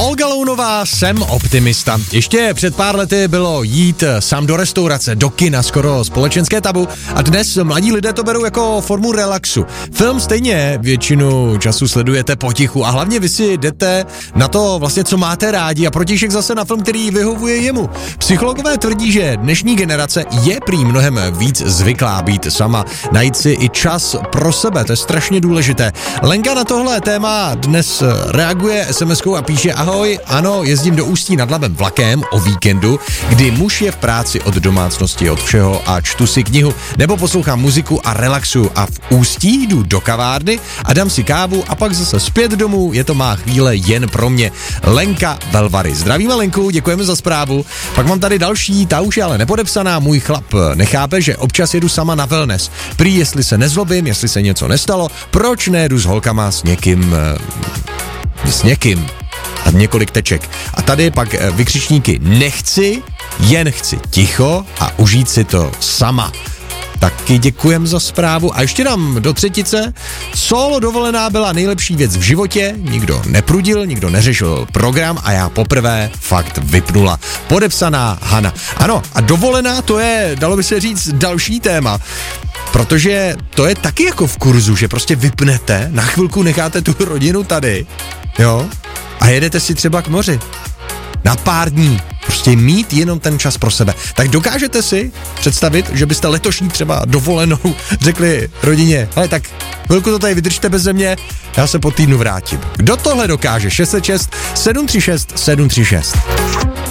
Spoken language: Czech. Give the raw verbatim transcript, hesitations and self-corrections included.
Olga Lounová, Jsem optimista. Ještě před pár lety bylo jít sám do restaurace, do kina, skoro společenské tabu a dnes mladí lidé to berou jako formu relaxu. Film stejně většinu času sledujete potichu a hlavně vy si jdete na to vlastně, co máte rádi a protišek zase na film, který vyhovuje jemu. Psychologové tvrdí, že dnešní generace je prý mnohem víc zvyklá být sama, najít si i čas pro sebe, to je strašně důležité. Lenka na tohle téma dnes reaguje es em eskou a píše: ahoj, ano, jezdím do Ústí nad Labem vlakem o víkendu, kdy muž je v práci od domácnosti, od všeho a čtu si knihu, nebo poslouchám muziku a relaxuju a v Ústí jdu do kavárny a dám si kávu a pak zase zpět domů, je to má chvíle jen pro mě. Lenka Velvary. Zdravíme Lenku, děkujeme za zprávu. Pak mám tady další, ta už je ale nepodepsaná, můj chlap nechápe, že občas jedu sama na wellness. Prý, jestli se nezlobím, jestli se něco nestalo, proč nejedu s holkama s někým, s někým. A několik teček. A tady pak vykřičníky: nechci, jen chci ticho a užít si to sama. Taky děkujem za zprávu. A ještě dám do třetice: solo dovolená byla nejlepší věc v životě, nikdo neprudil, nikdo neřešil program a já poprvé fakt vypnula. Podepsaná Hana. Ano, a dovolená, to je, dalo by se říct, další téma. Protože to je taky jako v kurzu, že prostě vypnete, na chvilku necháte tu rodinu tady, jo, a jedete si třeba k moři. Na pár dní. Prostě mít jenom ten čas pro sebe. Tak dokážete si představit, že byste letošní třeba dovolenou řekli rodině: hele, tak chvilku to tady vydržte bez mě, já se po týdnu vrátím. Kdo tohle dokáže? šest set šest sedm tři šest sedm tři šest.